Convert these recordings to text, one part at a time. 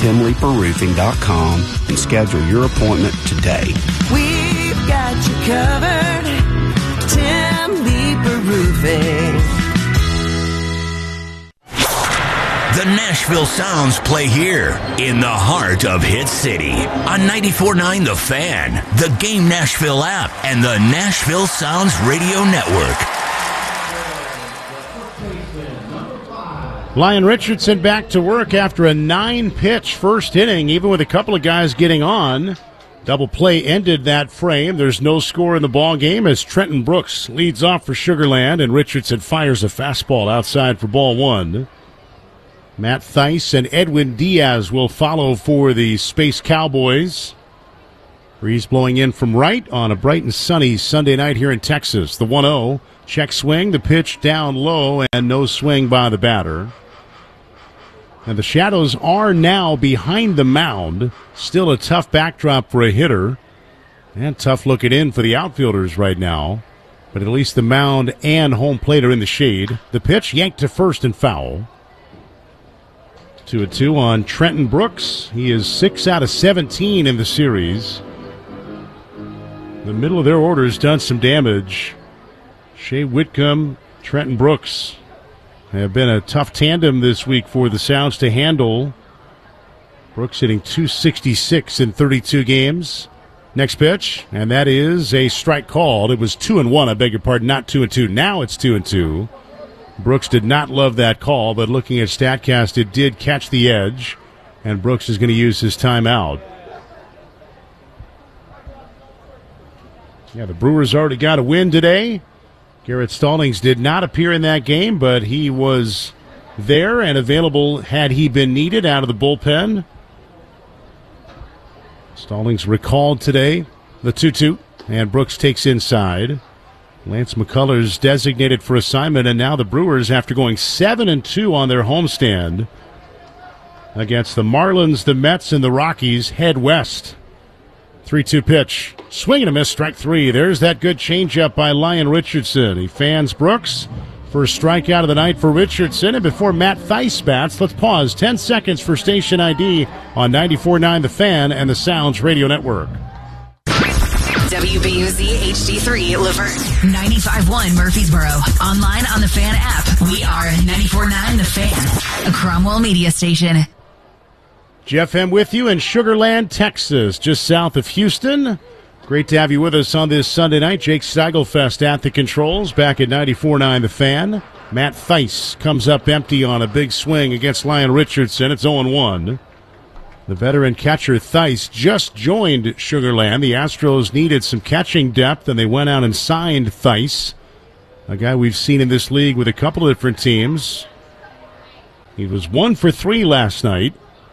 TimLeeperRoofing.com and schedule your appointment today. We've got you covered. Tim Leeper Roofing. The Nashville Sounds play here in the heart of Hit City on 94.9 The Fan, the Game Nashville app, and the Nashville Sounds Radio Network. Lyon Richardson back to work after a 9-pitch first inning, even with a couple of guys getting on. Double play ended that frame. There's no score in the ball game as Trenton Brooks leads off for Sugar Land, and Richardson fires a fastball outside for ball one. Matt Thaiss and Edwin Diaz will follow for the Space Cowboys. Breeze blowing in from right on a bright and sunny Sunday night here in Texas. The 1-0. Check swing, the pitch down low, and no swing by the batter. And the shadows are now behind the mound. Still a tough backdrop for a hitter. And tough looking in for the outfielders right now. But at least the mound and home plate are in the shade. The pitch yanked to first and foul. 2-2 on Trenton Brooks. He is 6 out of 17 in the series. The middle of their order has done some damage. Shea Whitcomb, Trenton Brooks have been a tough tandem this week for the Sounds to handle. Brooks hitting .266 in 32 games. Next pitch, and that is a strike called. It was 2-1, I beg your pardon, not 2-2. Now it's 2-2. Brooks did not love that call, but looking at StatCast, it did catch the edge, and Brooks is going to use his timeout. Yeah, the Brewers already got a win today. Garrett Stallings did not appear in that game, but he was there and available had he been needed out of the bullpen. Stallings recalled today, the 2-2, and Brooks takes inside. Lance McCullers designated for assignment, and now the Brewers, after going 7-2 on their homestand against the Marlins, the Mets, and the Rockies, head west. 3-2 pitch. Swing and a miss, strike three. There's that good changeup by Lyon Richardson. He fans Brooks. First strikeout of the night for Richardson. And before Matt Thaiss bats, let's pause 10 seconds for station ID on 94.9 The Fan and the Sounds Radio Network. WBUZ HD3 Laverne, 95.1 Murfreesboro. Online on the Fan app. We are 94.9 The Fan, a Cromwell media station. Jeff M. with you in Sugar Land, Texas, just south of Houston. Great to have you with us on this Sunday night. Jake Steigelfest at the controls, back at 94.9 The Fan. Matt Thaiss comes up empty on a big swing against Lyon Richardson. It's 0-1. The veteran catcher Thaiss just joined Sugar Land. The Astros needed some catching depth, and they went out and signed Thaiss, a guy we've seen in this league with a couple of different teams. He was 1 for 3 last night.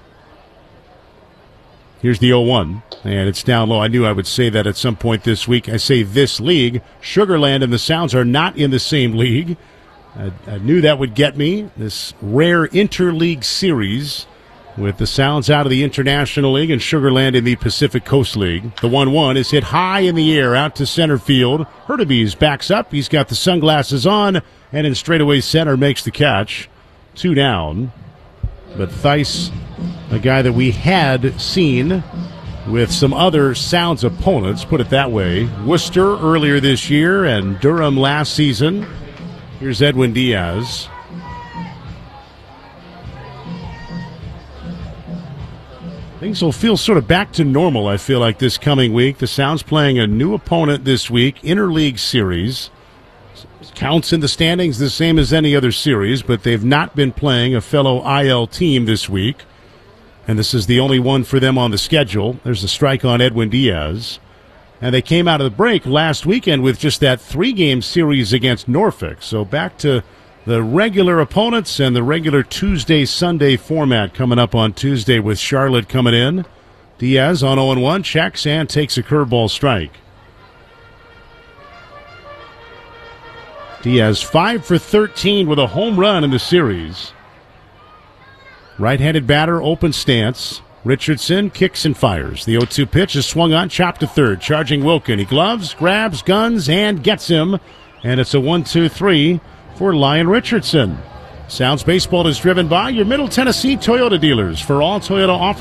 Here's the 0-1, and it's down low. I knew I would say that at some point this week. I say this league. Sugar Land and the Sounds are not in the same league. I knew that would get me. This rare interleague series with the Sounds out of the International League and Sugar Land in the Pacific Coast League. The 1-1 is hit high in the air out to center field. Hurtubise backs up. He's got the sunglasses on, and in straightaway center makes the catch. 2 down. But Thaiss, a guy that we had seen with some other Sounds opponents, put it that way. Worcester earlier this year and Durham last season. Here's Edwin Diaz. Things will feel sort of back to normal, I feel like, this coming week. The Sounds playing a new opponent this week, interleague series. Counts in the standings the same as any other series, but they've not been playing a fellow IL team this week. And this is the only one for them on the schedule. There's a strike on Edwin Diaz. And they came out of the break last weekend with just that 3-game series against Norfolk. So back to the regular opponents and the regular Tuesday-Sunday format coming up on Tuesday with Charlotte coming in. Diaz on 0-1, checks and takes a curveball strike. Diaz 5 for 13 with a home run in the series. Right-handed batter, open stance. Richardson kicks and fires. The 0-2 pitch is swung on, chopped to third. Charging Wilkin. He gloves, grabs, guns, and gets him. And it's a 1-2-3 for Lyon Richardson. Sounds Baseball is driven by your Middle Tennessee Toyota dealers. For all Toyota offers